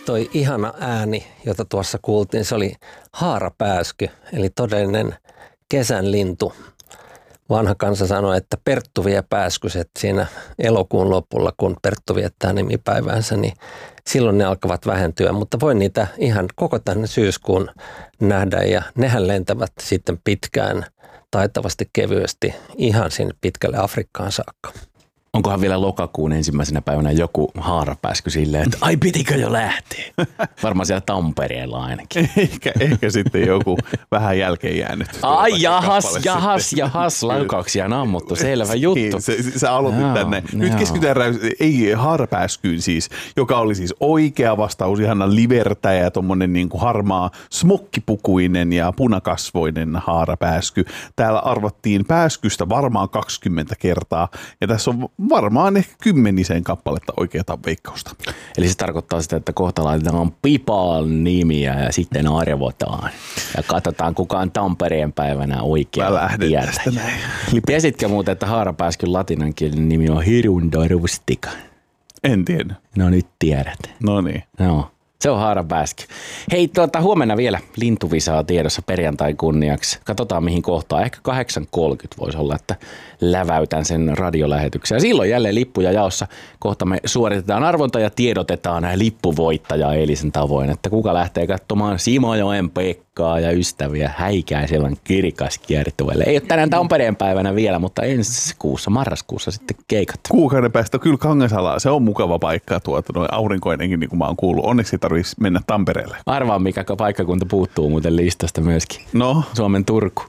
toi ihana ääni, jota tuossa kuultiin, se oli haarapääsky, eli todellinen kesän lintu. Vanha kansa sanoi, että Perttu vie pääskyset siinä elokuun lopulla, kun Perttu viettää nimipäiväänsä, niin silloin ne alkavat vähentyä, mutta voi niitä ihan koko tänne syyskuun nähdä ja nehän lentävät sitten pitkään, taitavasti, kevyesti, ihan sinne pitkälle Afrikkaan saakka. Onkohan vielä lokakuun ensimmäisenä päivänä joku haarapääsky silleen, että ai pitikö jo lähteä? Varmaan siellä Tampereella ainakin. Ehkä sitten joku vähän jälkeen jäänyt. Ai jahas, laukauksia on ammuttu, selvä juttu. Sä aloitit tänne. Nyt keskitytään haarapääskyyn siis, joka oli siis oikea vastaus, ihana livertäjä ja tommonen niin kuin harmaa smokkipukuinen ja punakasvoinen haarapääsky. Täällä arvattiin pääskystä varmaan 20 kertaa ja tässä on varmaan ehkä 10 kappaletta oikeata veikkausta. Eli se tarkoittaa sitä, että kohta laitetaan Pipaan nimiä ja sitten arvotaan. Ja katsotaan, kuka on Tampereen päivänä oikea tietäjä. Tiesitkö muuten, että haarapääskyn latinankielinen nimi on Hirundo rustica? En tiedä. No nyt tiedät. No niin. No. Se on haarapääsky. Hei, huomenna vielä lintuvisaa tiedossa perjantain kunniaksi. Katsotaan mihin kohtaan. Ehkä 8.30 voisi olla, että läväytän sen radiolähetyksen. Ja silloin jälleen lippuja jaossa. Kohta me suoritetaan arvonta ja tiedotetaan lippuvoittajaa eilisen tavoin. Että kuka lähtee katsomaan Simojoen Pekkaa ja ystäviä häikäisevän kirkaskiertueelle. Ei ole tänään Tampereen päivänä vielä, mutta ensi kuussa, marraskuussa sitten keikat. Kuukauden päästä kyllä Kangasalaa. Se on mukava paikka noin aurinkoinenkin, niin kuin mä oon kuullut. Onneksi tarvitsisi mennä Tampereelle. Arvaa, mikä paikkakunta puuttuu muuten listasta myöskin. No. Suomen Turku.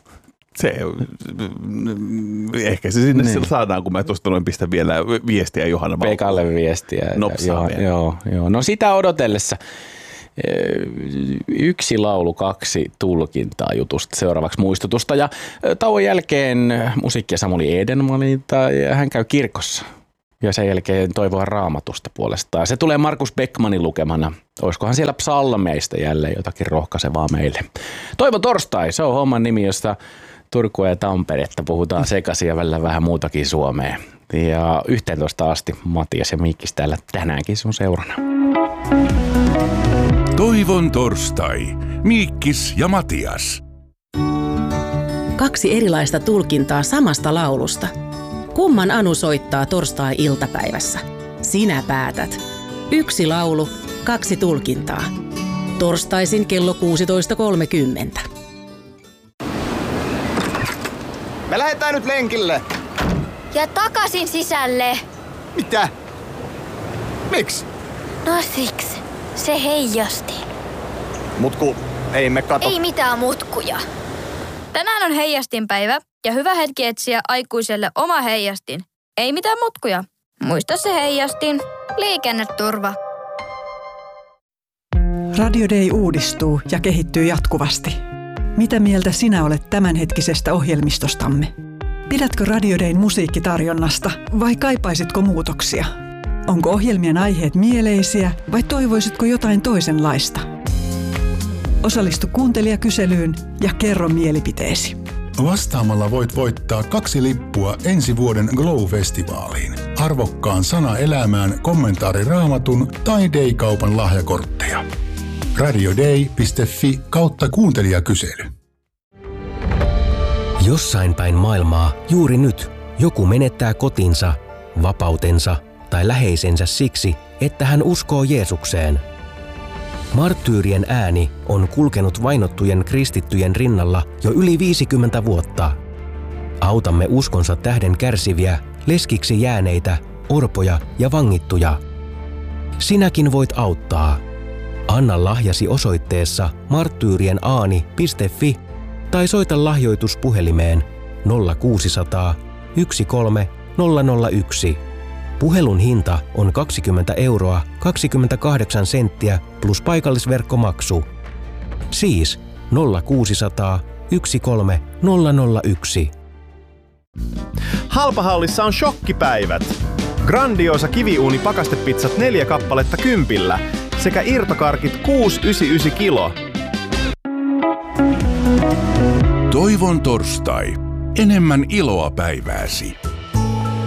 Ehkä se sinne niin saadaan, kun mä tuosta noin pistän vielä viestiä Johanna Valkoon. Pekalle viestiä. Joo. No sitä odotellessa. 1 laulu, 2 tulkintaa jutusta. Seuraavaksi muistutusta. Ja tauon jälkeen musiikkia Samuli Edenmanilta ja hän käy kirkossa. Ja sen jälkeen toivoa Raamatusta puolestaan. Se tulee Markus Beckmanin lukemana. Olisikohan siellä psalmeista jälleen jotakin rohkaisevaa meille. Toivon torstai, se on homman nimi, josta Turkua ja Tamperetta puhutaan sekaisin ja välillä vähän muutakin Suomea. Ja 11 asti Matias ja Miikkis täällä tänäänkin sun seurana. Toivon torstai. Miikkis ja Matias. 2 erilaista tulkintaa samasta laulusta. Kumman Anu soittaa torstai-iltapäivässä? Sinä päätät. 1 laulu, 2 tulkintaa. Torstaisin kello 16.30. Me lähdetään nyt lenkille. Ja takaisin sisälle. Mitä? Miksi? No siksi. Se heijasti. Mutku, ei me kato. Ei mitään mutkuja. Tänään on heijastinpäivä ja hyvä hetki etsiä aikuiselle oma heijastin. Ei mitään mutkuja. Muista se heijastin. Liikenneturva. Radio Day uudistuu ja kehittyy jatkuvasti. Mitä mieltä sinä olet tämänhetkisestä ohjelmistostamme? Pidätkö Radio Dayn musiikkitarjonnasta vai kaipaisitko muutoksia? Onko ohjelmien aiheet mieleisiä vai toivoisitko jotain toisenlaista? Osallistu kuuntelijakyselyyn ja kerro mielipiteesi. Vastaamalla voit voittaa 2 lippua ensi vuoden Glow-festivaaliin, arvokkaan sana elämään kommentaari Raamatun tai Day-kaupan lahjakortteja. radioday.fi/kuuntelijakysely. Jossain päin maailmaa juuri nyt joku menettää kotinsa, vapautensa tai läheisensä siksi, että hän uskoo Jeesukseen. Marttyyrien ääni on kulkenut vainottujen kristittyjen rinnalla jo yli 50 vuotta. Autamme uskonsa tähden kärsiviä, leskiksi jääneitä, orpoja ja vangittuja. Sinäkin voit auttaa. Anna lahjasi osoitteessa marttyyrienaani.fi tai soita lahjoituspuhelimeen 0600 13 001. Puhelun hinta on 20 € 28 senttiä plus paikallisverkkomaksu. Siis 0600 13 001. Halpahallissa on shokkipäivät. Grandiosa kiviuuni pakastepizzat 4 kappaletta 10 sekä irtokarkit 6,99 kilo. Toivon torstai. Enemmän iloa päivääsi.